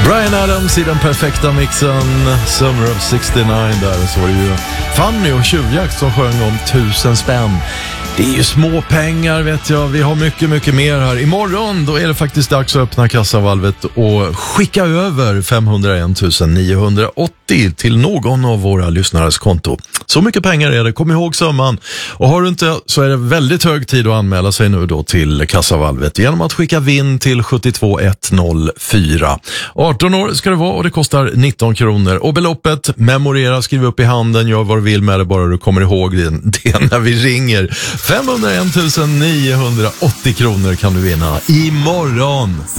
Bryan Adams i den perfekta mixen, Summer of 69 där, så var det ju Fanny och Tjuvjakt som sjöng om 1000 spänn. Det är ju små pengar, vet jag. Vi har mycket mer här. Imorgon då är det faktiskt dags att öppna kassavalvet och skicka över 501 980 till någon av våra lyssnares konto. Så mycket pengar är det, kom ihåg summan. Och har du inte, så är det väldigt hög tid att anmäla sig nu då till kassavalvet genom att skicka vinn till 72104. 18 år ska det vara och det kostar 19 kronor. Och beloppet, memorera, skriv upp i handen, gör vad du vill med det, bara du kommer ihåg det när vi ringer. 501 980 kronor kan du vinna imorgon.